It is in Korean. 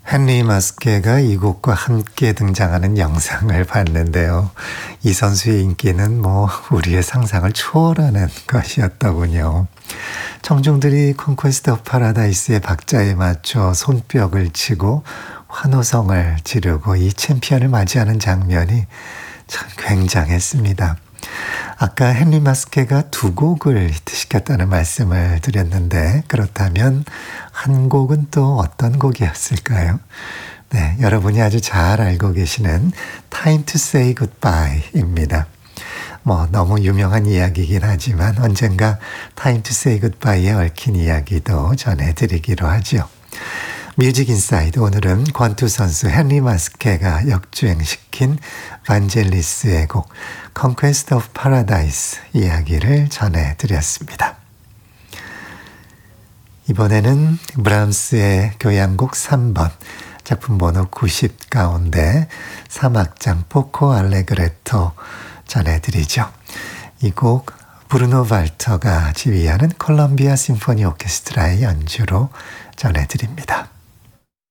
헨리 마스케가 이 곡과 함께 등장하는 영상을 봤는데요. 이 선수의 인기는 우리의 상상을 초월하는 것이었더군요. 청중들이 콘퀘스트 오브 파라다이스의 박자에 맞춰 손뼉을 치고 환호성을 지르고 이 챔피언을 맞이하는 장면이 참 굉장했습니다. 아까 헨리 마스케가 두 곡을 히트시켰다는 말씀을 드렸는데 그렇다면 한 곡은 또 어떤 곡이었을까요? 네, 여러분이 아주 잘 알고 계시는 Time to Say Goodbye입니다. 너무 유명한 이야기이긴 하지만 언젠가 Time to Say Goodbye에 얽힌 이야기도 전해드리기로 하죠. 뮤직 인사이드 오늘은 권투 선수 헨리 마스케가 역주행시킨 반젤리스의 곡 Conquest of Paradise 이야기를 전해드렸습니다. 이번에는 브람스의 교향곡 3번 작품 번호 90 가운데 3악장 포코 알레그레토 전해드리죠. 이 곡 브루노 발터가 지휘하는 콜롬비아 심포니 오케스트라의 연주로 전해드립니다.